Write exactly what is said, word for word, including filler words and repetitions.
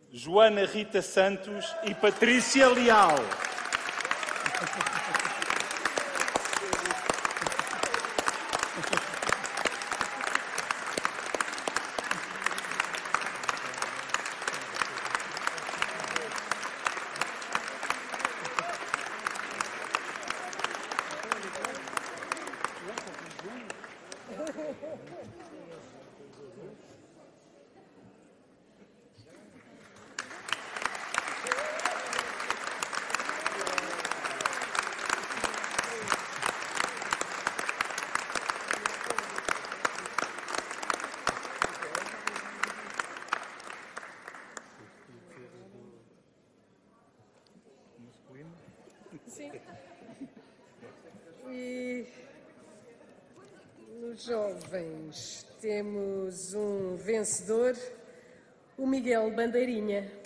Joana Rita Santos e Patrícia Leal. Sim. E nos jovens temos um vencedor, o Miguel Bandeirinha.